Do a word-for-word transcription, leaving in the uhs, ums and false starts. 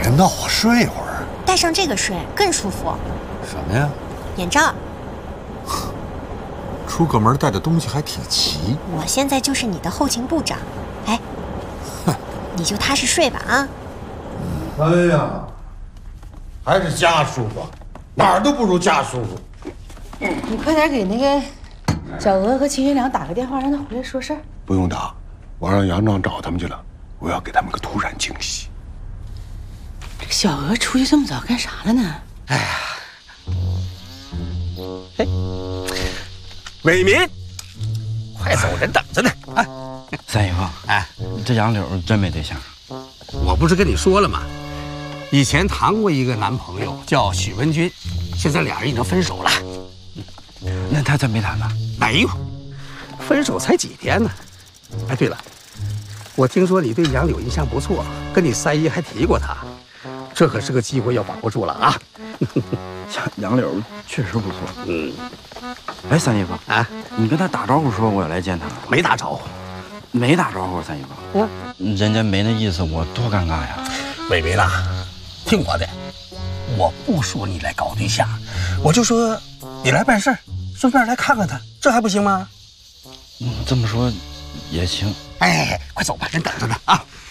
着闹，我睡会儿。 戴上这个睡更舒服。 什么呀？ 眼罩。 出个门带的东西还挺齐。 我现在就是你的后勤部长，哎，你就踏实睡吧啊。 哎呀，还是家舒服，哪儿都不如家舒服。 你快点给那个小娥和秦学良打个电话，让他回来说事儿。 不用打，我让杨壮找他们去了，我要给他们个突然惊喜。 这个小娥出去这么早干啥了呢？ 哎呀，哎，伟民，快走，人等着呢！啊， 三姨夫，哎，这杨柳真没对象。 我不是跟你说了吗？以前谈过一个男朋友叫许文军，现在俩人已经分手了。 那他咋没谈呢？ 没有，分手才几天呢。哎，对了，我听说你对杨柳印象不错，跟你三姨还提过他，这可是个机会，要把握住了啊！ 杨柳确实不错。 嗯， 哎，三姨夫啊， 你跟他打招呼说我要来见他， 没打招呼， 没打招呼，三姨夫。嗯，人家没那意思，我多尴尬呀。 伟伟啦，听我的，我不说你来搞对象，我就说你来办事儿，顺便来看看他，这还不行吗？ 嗯，这么说也行。 哎，快走吧，人等着呢啊！